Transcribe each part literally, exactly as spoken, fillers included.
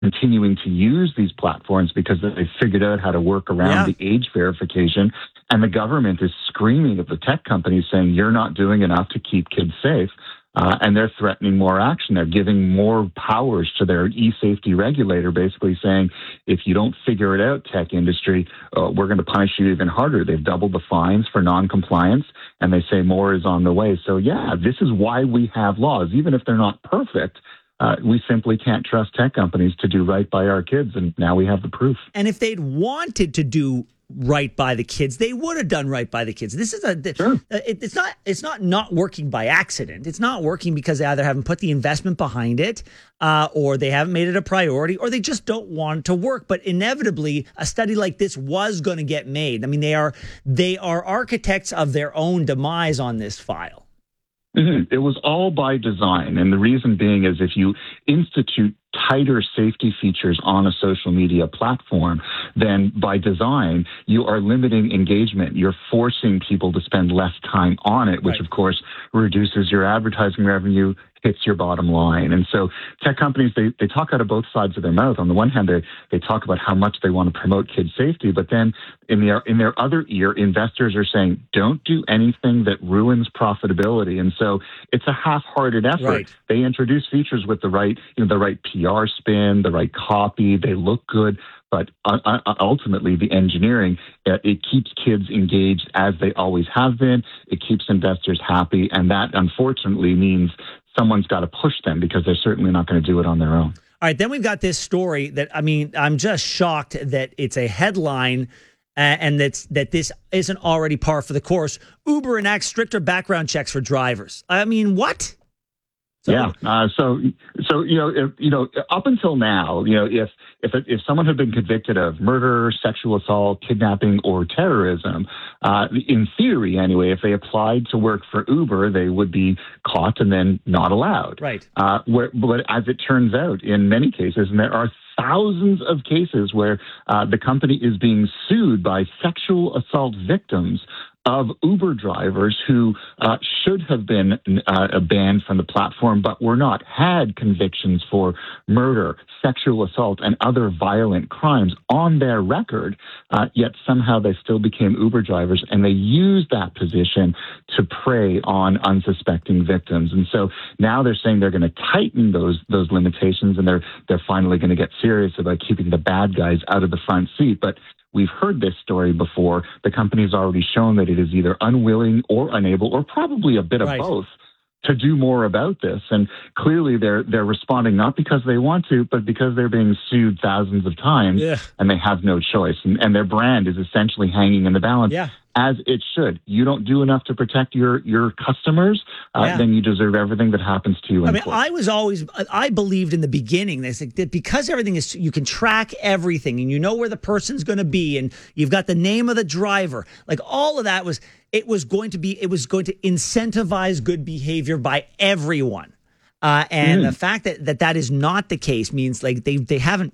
continuing to use these platforms because they figured out how to work around Yeah. the age verification. And the government is screaming at the tech companies saying, you're not doing enough to keep kids safe. Uh, and they're threatening more action. They're giving more powers to their e-safety regulator, basically saying, if you don't figure it out, tech industry, uh, we're going to punish you even harder. They've doubled the fines for non-compliance, and they say more is on the way. So, yeah, this is why we have laws. Even if they're not perfect, uh, we simply can't trust tech companies to do right by our kids, and now we have the proof. And if they'd wanted to do right by the kids, they would have done right by the kids. This is a Sure. it, it's not it's not not working by accident. It's not working because they either haven't put the investment behind it, uh, or they haven't made it a priority, or they just don't want it to work. But inevitably, a study like this was going to get made. I mean, they are they are architects of their own demise on this file. Mm-hmm. It was all by design. And the reason being is if you institute tighter safety features on a social media platform, then by design, you are limiting engagement. You're forcing people to spend less time on it, which Right. of course reduces your advertising revenue, hits your bottom line. And so tech companies, they, they talk out of both sides of their mouth. On the one hand, they, they talk about how much they want to promote kids' safety, but then in their, in their other ear, investors are saying, don't do anything that ruins profitability. And so it's a half-hearted effort. Right. They introduce features with the right, you know, the right P R spin, the right copy, they look good, but uh, uh, ultimately the engineering, uh, it keeps kids engaged as they always have been. It keeps investors happy, and that unfortunately means someone's got to push them because they're certainly not going to do it on their own. All right, then we've got this story that, I mean, I'm just shocked that it's a headline uh, and that's, that this isn't already par for the course. Uber enacts stricter background checks for drivers. I mean, what? So, yeah. Uh, so, so you know, if, you know, up until now, you know, if if if someone had been convicted of murder, sexual assault, kidnapping, or terrorism, uh, in theory, anyway, if they applied to work for Uber, they would be caught and then not allowed. Right. Uh, where, but as it turns out, in many cases, and there are thousands of cases where uh, the company is being sued by sexual assault victims of Uber drivers who uh, should have been uh, banned from the platform, but were not, had convictions for murder, sexual assault, and other violent crimes on their record, uh, yet somehow they still became Uber drivers, and they used that position to prey on unsuspecting victims. And so now they're saying they're going to tighten those those limitations, and they're they're finally going to get serious about keeping the bad guys out of the front seat. But we've heard this story before. The company's already shown that it is either unwilling or unable, or probably a bit of Right. both, to do more about this. And clearly they're they're responding not because they want to, but because they're being sued thousands of times, Yeah. and they have no choice. And, and their brand is essentially hanging in the balance. Yeah. As it should. You don't do enough to protect your your customers, uh, Yeah. then you deserve everything that happens to you. I in mean, court. I was always, I believed in the beginning that that because everything is, you can track everything and you know where the person's going to be and you've got the name of the driver. Like all of that was, it was going to be, it was going to incentivize good behavior by everyone. Uh, and Mm. the fact that, that that is not the case means like they, they haven't,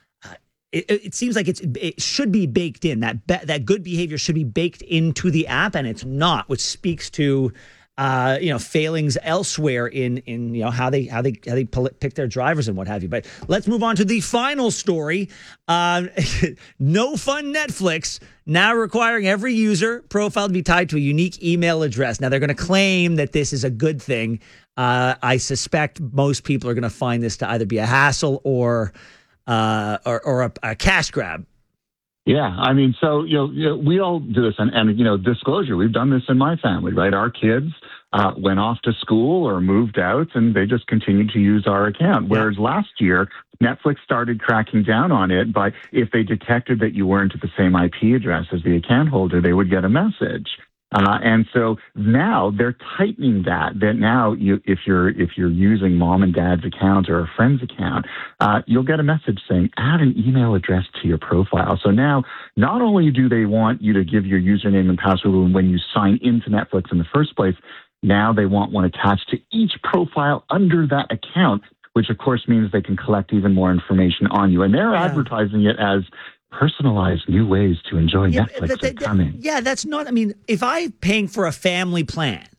It, it seems like it's it should be baked in. That be, that good behavior should be baked into the app, and it's not, which speaks to uh, you know failings elsewhere in in you know how they how they how they pick their drivers and what have you. But let's move on to the final story. Uh, no fun Netflix now requiring every user profile to be tied to a unique email address. Now they're going to claim that this is a good thing. Uh, I suspect most people are going to find this to either be a hassle or. Uh, or, or a, a cash grab. Yeah, I mean, so, you know, you know we all do this, and, and, you know, disclosure, we've done this in my family, right? Our kids uh, went off to school or moved out, and they just continued to use our account. Whereas last year, Netflix started cracking down on it, but if they detected that you weren't at the same I P address as the account holder, they would get a message. Uh, and so now they're tightening that, that now you, if you're, if you're using mom and dad's account or a friend's account, uh, you'll get a message saying, add an email address to your profile. So now not only do they want you to give your username and password when you sign into Netflix in the first place, now they want one attached to each profile under that account, which of course means they can collect even more information on you. And they're Yeah. advertising it as personalized new ways to enjoy Yeah, Netflix that- are that- coming. yeah, that's not, I mean, if I'm paying for a family plan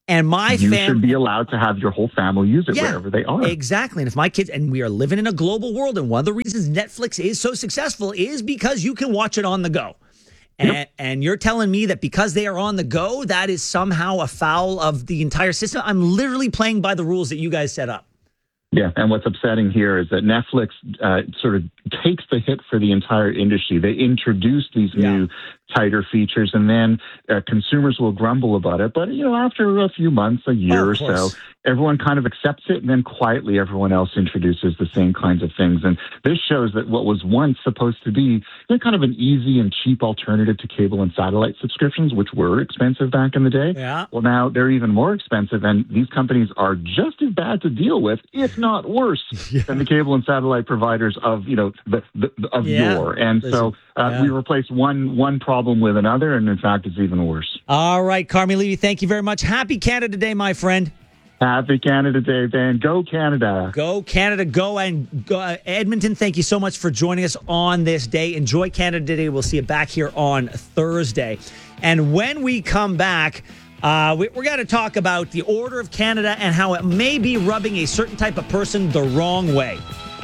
And my you fam- should be allowed to have your whole family use it Yeah, wherever they are. Exactly. And if my kids, and we are living in a global world, and one of the reasons Netflix is so successful is because you can watch it on the go. And, yep. and you're telling me that because they are on the go, that is somehow a foul of the entire system? I'm literally playing by the rules that you guys set up. Yeah, and what's upsetting here is that Netflix uh, sort of takes the hit for the entire industry. They introduce these yeah. new tighter features, and then uh, consumers will grumble about it. But, you know, after a few months, a year oh, or so, everyone kind of accepts it, and then quietly everyone else introduces the same kinds of things. And this shows that what was once supposed to be, you know, kind of an easy and cheap alternative to cable and satellite subscriptions, which were expensive back in the day, yeah. well, now they're even more expensive, and these companies are just as bad to deal with, if not worse, yeah. than the cable and satellite providers of, you know, the, the of yeah. yore. And Listen, so uh, yeah. we replace one one problem with another, and in fact, it's even worse. All right, Carmi Levy, thank you very much. Happy Canada Day, my friend. Happy Canada Day, Dan. Go Canada. Go Canada. Go. And go, uh, Edmonton, thank you so much for joining us on this day. Enjoy Canada Day. We'll see you back here on Thursday. And when we come back, uh, we, we're going to talk about the Order of Canada and how it may be rubbing a certain type of person the wrong way.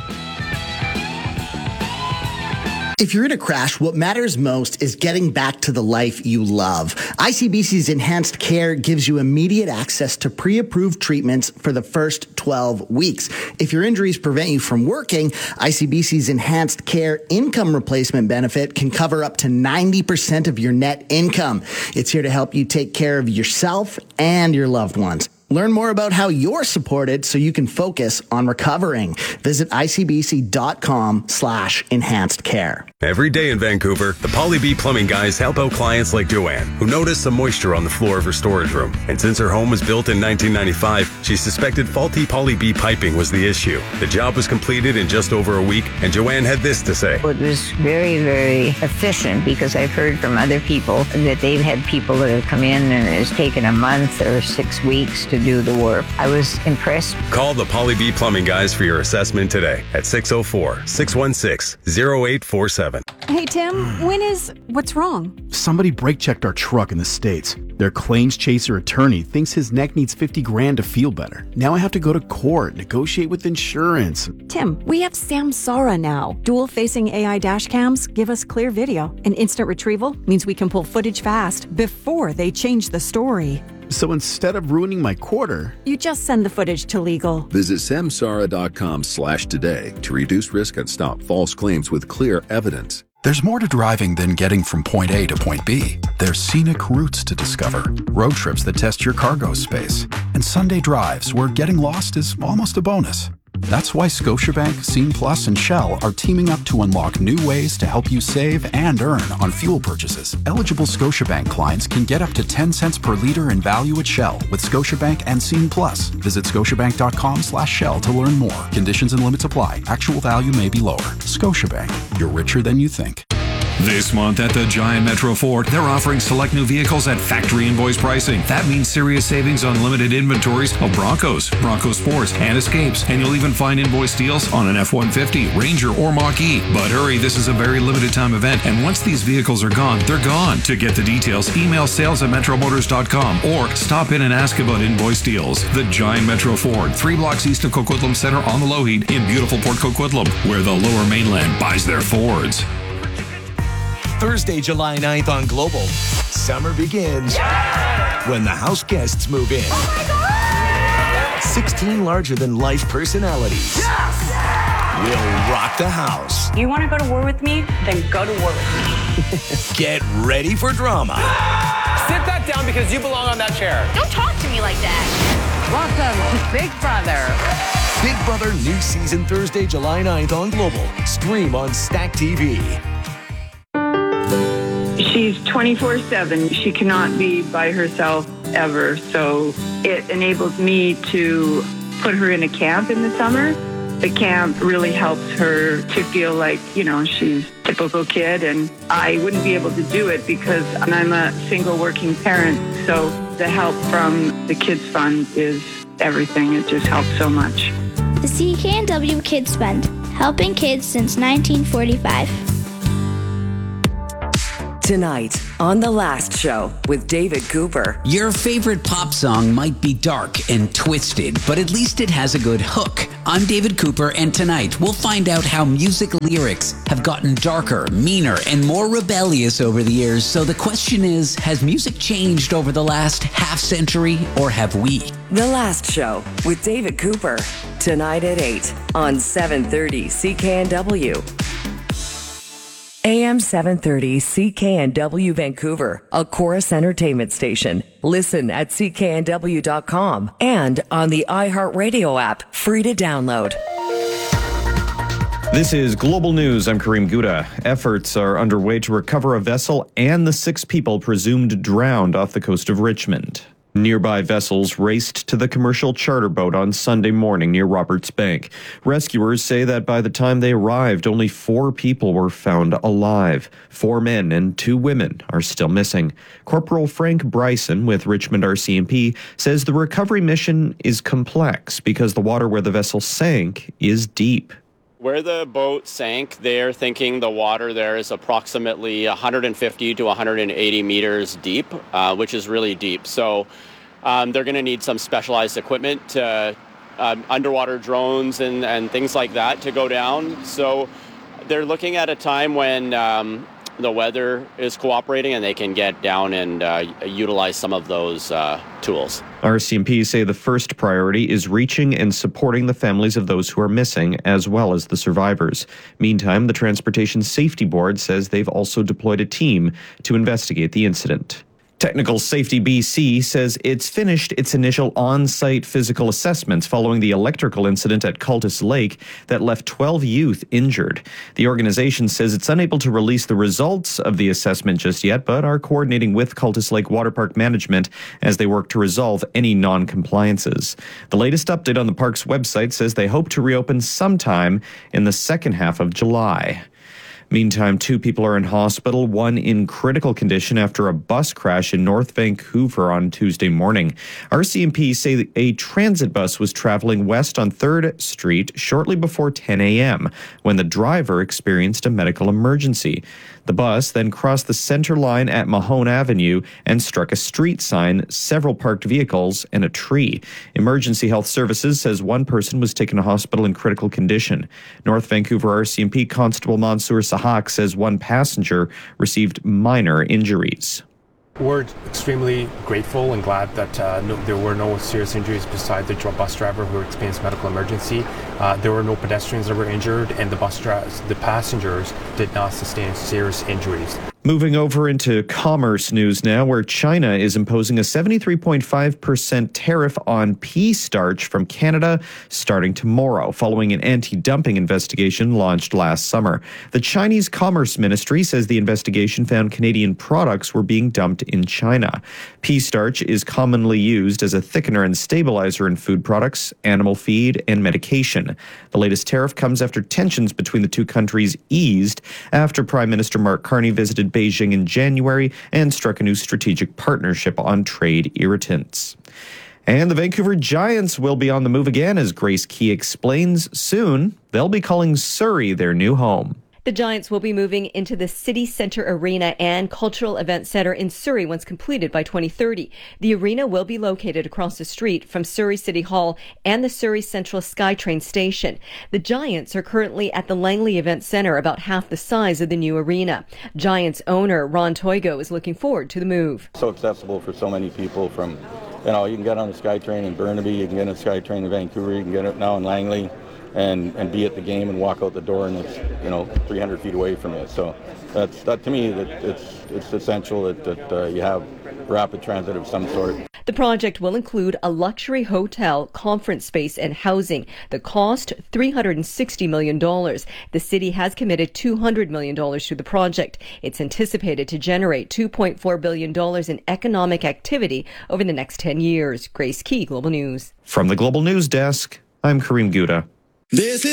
If you're in a crash, what matters most is getting back to the life you love. I C B C's Enhanced Care gives you immediate access to pre-approved treatments for the first twelve weeks. If your injuries prevent you from working, I C B C's Enhanced Care Income Replacement Benefit can cover up to ninety percent of your net income. It's here to help you take care of yourself and your loved ones. Learn more about how you're supported so you can focus on recovering. Visit icbc.com slash enhanced care. Every day in Vancouver, the Poly-B Plumbing guys help out clients like Joanne, who noticed some moisture on the floor of her storage room. And since her home was built in nineteen ninety-five, she suspected faulty Poly-B piping was the issue. The job was completed in just over a week, and Joanne had this to say. It was very, very efficient because I've heard from other people that they've had people that have come in and it's taken a month or six weeks to do the work. I was impressed. Call the Poly-B Plumbing guys for your assessment today at six oh four, six one six, oh eight four seven. Hey, Tim, when is... What's wrong? Somebody brake-checked our truck in the States. Their claims chaser attorney thinks his neck needs fifty grand to feel better. Now I have to go to court, negotiate with insurance. Tim, we have Samsara now. Dual-facing A I dash cams give us clear video. And instant retrieval means we can pull footage fast before they change the story. So instead of ruining my quarter, you just send the footage to legal. Visit samsara.com slash today to reduce risk and stop false claims with clear evidence. There's more to driving than getting from point A to point B. There's scenic routes to discover, road trips that test your cargo space, and Sunday drives where getting lost is almost a bonus. That's why Scotiabank, Scene Plus, and Shell are teaming up to unlock new ways to help you save and earn on fuel purchases. Eligible Scotiabank clients can get up to ten cents per liter in value at Shell with Scotiabank and Scene Plus. Visit scotiabank.com slash Shell to learn more. Conditions and limits apply. Actual value may be lower. Scotiabank. You're richer than you think. This month at the Giant Metro Ford, they're offering select new vehicles at factory invoice pricing. That means serious savings on limited inventories of Broncos, Bronco Sports, and Escapes. And you'll even find invoice deals on an F one fifty, Ranger, or Mach-E. But hurry, this is a very limited time event, and once these vehicles are gone, they're gone. To get the details, email sales at metro motors dot com or stop in and ask about invoice deals. The Giant Metro Ford, three blocks east of Coquitlam Center on the Lougheed in beautiful Port Coquitlam, where the Lower Mainland buys their Fords. Thursday, July ninth on Global. Summer begins yeah! when the house guests move in. Oh my God! sixteen larger-than-life personalities yes! will rock the house. You want to go to war with me? Then go to war with me. Get ready for drama. Sit that down because you belong on that chair. Don't talk to me like that. Welcome to Big Brother. Big Brother new season Thursday, July ninth on Global. Stream on Stack T V. She's twenty-four seven. She cannot be by herself ever. So it enables me to put her in a camp in the summer. The camp really helps her to feel like, you know, she's a typical kid. And I wouldn't be able to do it because I'm a single working parent. So the help from the Kids Fund is everything. It just helps so much. The C K N W Kids Fund, helping kids since nineteen forty-five. Tonight on The Last Show with David Cooper. Your favorite pop song might be dark and twisted, but at least it has a good hook. I'm David Cooper, and tonight we'll find out how music lyrics have gotten darker, meaner, and more rebellious over the years. So the question is, has music changed over the last half century, or have we? The Last Show with David Cooper. Tonight at eight on seven thirty C K N W. A M seven thirty C K N W Vancouver, a Chorus Entertainment station. Listen at C K N W dot com and on the iHeartRadio app, free to download. This is Global News. I'm Kareem Gouda. Efforts are underway to recover a vessel and the six people presumed drowned off the coast of Richmond. Nearby vessels raced to the commercial charter boat on Sunday morning near Roberts Bank. Rescuers say that by the time they arrived, only four people were found alive. Four men and two women are still missing. Corporal Frank Bryson with Richmond R C M P says the recovery mission is complex because the water where the vessel sank is deep. Where the boat sank, they're thinking the water there is approximately one hundred fifty to one hundred eighty meters deep, uh, which is really deep. So um, they're going to need some specialized equipment, uh, um, underwater drones and, and things like that to go down. So they're looking at a time when um, the weather is cooperating and they can get down and uh, utilize some of those uh, tools. R C M P say the first priority is reaching and supporting the families of those who are missing, as well as the survivors. Meantime, the Transportation Safety Board says they've also deployed a team to investigate the incident. Technical Safety B C says it's finished its initial on-site physical assessments following the electrical incident at Cultus Lake that left twelve youth injured. The organization says it's unable to release the results of the assessment just yet, but are coordinating with Cultus Lake Water Park Management as they work to resolve any non-compliances. The latest update on the park's website says they hope to reopen sometime in the second half of July. Meantime, two people are in hospital, one in critical condition after a bus crash in North Vancouver on Tuesday morning. R C M P say that a transit bus was traveling west on third Street shortly before ten a.m. when the driver experienced a medical emergency. The bus then crossed the center line at Mahone Avenue and struck a street sign, several parked vehicles, and a tree. Emergency Health Services says one person was taken to hospital in critical condition. North Vancouver R C M P Constable Mansour Sahak says one passenger received minor injuries. We're extremely grateful and glad that uh, no, there were no serious injuries besides the bus driver who experienced medical emergency. Uh, there were no pedestrians that were injured, and the bus dri- the passengers did not sustain serious injuries. Moving over into commerce news now, where China is imposing a seventy-three point five percent tariff on pea starch from Canada starting tomorrow, following an anti-dumping investigation launched last summer. The Chinese Commerce Ministry says the investigation found Canadian products were being dumped in China. Pea starch is commonly used as a thickener and stabilizer in food products, animal feed, and medication. The latest tariff comes after tensions between the two countries eased after Prime Minister Mark Carney visited Beijing in January and struck a new strategic partnership on trade irritants. And the Vancouver Giants will be on the move again, as Grace Key explains. Soon, they'll be calling Surrey their new home. The Giants will be moving into the City Centre Arena and Cultural Events Centre in Surrey once completed by twenty thirty. The arena will be located across the street from Surrey City Hall and the Surrey Central SkyTrain station. The Giants are currently at the Langley Event Centre, about half the size of the new arena. Giants owner Ron Toigo is looking forward to the move. So accessible for so many people. From, you know, you can get on the SkyTrain in Burnaby, you can get on the SkyTrain in Vancouver, you can get it now in Langley. And, and be at the game and walk out the door, and it's, you know, three hundred feet away from it. So that's that to me that it's it's essential that, that uh, you have rapid transit of some sort. The project will include a luxury hotel, conference space, and housing. The cost three hundred sixty million dollars. The city has committed two hundred million dollars to the project. It's anticipated to generate two point four billion dollars in economic activity over the next ten years. Grace Key, Global News. From the Global News Desk, I'm Kareem Gouda. This is